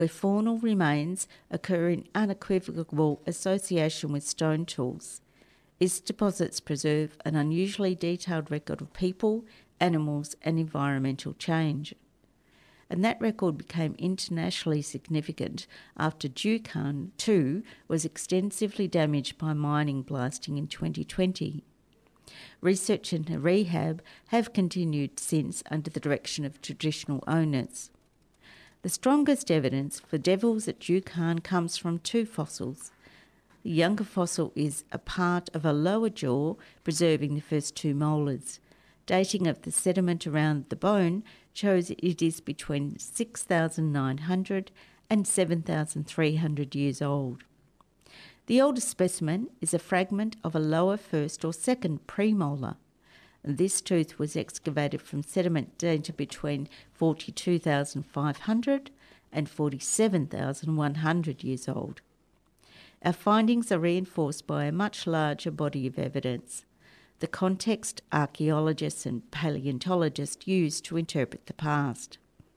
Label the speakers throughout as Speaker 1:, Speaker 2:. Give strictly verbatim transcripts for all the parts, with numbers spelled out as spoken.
Speaker 1: where faunal remains occur in unequivocal association with stone tools. Its deposits preserve an unusually detailed record of people, animals and environmental change. And that record became internationally significant after Juukan two was extensively damaged by mining blasting in twenty twenty. Research and rehab have continued since under the direction of traditional owners. The strongest evidence for devils at Juukan comes from two fossils. The younger fossil is a part of a lower jaw preserving the first two molars. Dating of the sediment around the bone shows it is between six thousand nine hundred and seven thousand three hundred years old. The oldest specimen is a fragment of a lower first or second premolar. This tooth was excavated from sediment dated between forty-two thousand five hundred and forty-seven thousand one hundred years old. Our findings are reinforced by a much larger body of evidence, the context archaeologists and paleontologists use to interpret the past.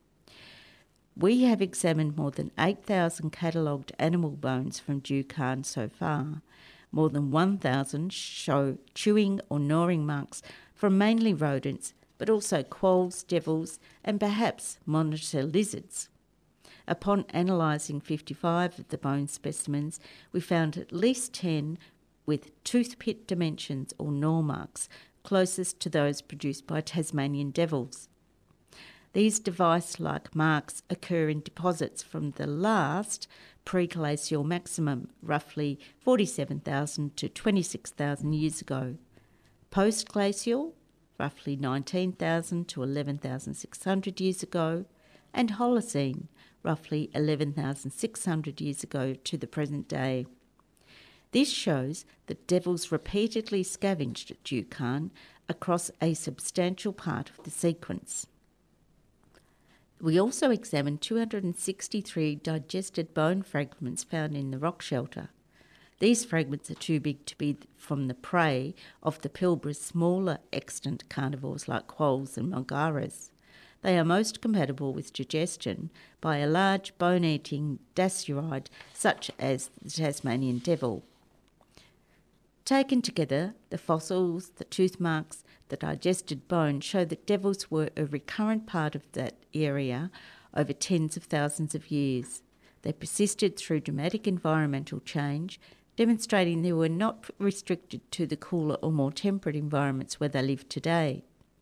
Speaker 1: We have examined more than eight thousand catalogued animal bones from Juukan so far. More than one thousand show chewing or gnawing marks from mainly rodents, but also quolls, devils, and perhaps monitor lizards. Upon analysing fifty-five of the bone specimens, we found at least ten with tooth pit dimensions or gnaw marks closest to those produced by Tasmanian devils. These device-like marks occur in deposits from the last pre-glacial maximum, roughly forty-seven thousand to twenty-six thousand years ago. Post-glacial, roughly nineteen thousand to eleven thousand six hundred years ago, and Holocene, roughly eleven thousand six hundred years ago to the present day. This shows that devils repeatedly scavenged at Juukan across a substantial part of the sequence. We also examined two hundred sixty-three digested bone fragments found in the rock shelter. These fragments are too big to be from the prey of the Pilbara's smaller extant carnivores like quolls and mulgaras. They are most compatible with digestion by a large bone-eating dasyuride such as the Tasmanian devil. Taken together, the fossils, the tooth marks, the digested bone show that devils were a recurrent part of that area over tens of thousands of years. They persisted through dramatic environmental change, demonstrating they were not restricted to the cooler or more temperate environments where they live today.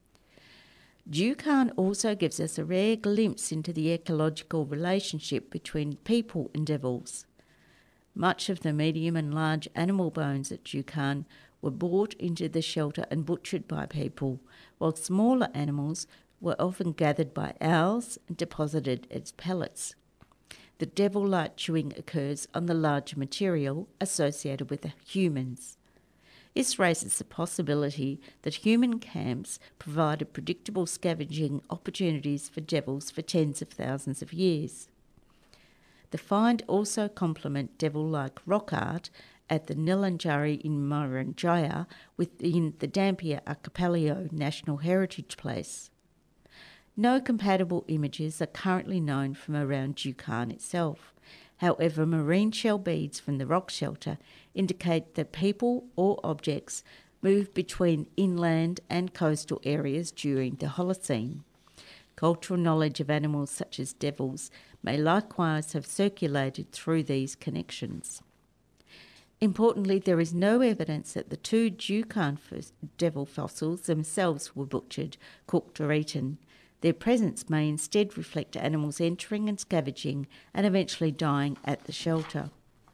Speaker 1: Juukan also gives us a rare glimpse into the ecological relationship between people and devils. Much of the medium and large animal bones at Juukan were brought into the shelter and butchered by people, while smaller animals were often gathered by owls and deposited as pellets. The devil-like chewing occurs on the larger material associated with the humans. This raises the possibility that human camps provided predictable scavenging opportunities for devils for tens of thousands of years. The find also complement devil-like rock art at the Nillanjari in Maranjaya within the Dampier Archipelago National Heritage Place. No compatible images are currently known from around Juukan itself. However, marine shell beads from the rock shelter indicate that people or objects moved between inland and coastal areas during the Holocene. Cultural knowledge of animals such as devils may likewise have circulated through these connections. Importantly, there is no evidence that the two Juukan devil fossils themselves were butchered, cooked or eaten. Their presence may instead reflect animals entering and scavenging and eventually dying at the shelter.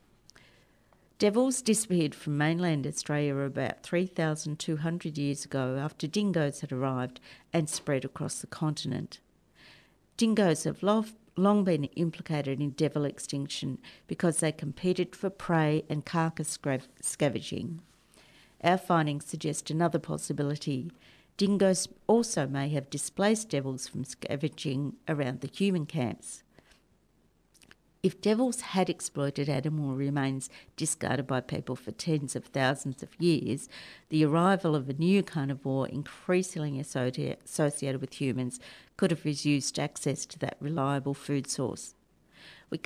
Speaker 1: Devils disappeared from mainland Australia about three thousand two hundred years ago after dingoes had arrived and spread across the continent. Dingoes have long been implicated in devil extinction because they competed for prey and carcass scavenging. Our findings suggest another possibility. Dingoes also may have displaced devils from scavenging around the human camps. If devils had exploited animal remains discarded by people for tens of thousands of years, the arrival of a new carnivore increasingly associated with humans could have reduced access to that reliable food source.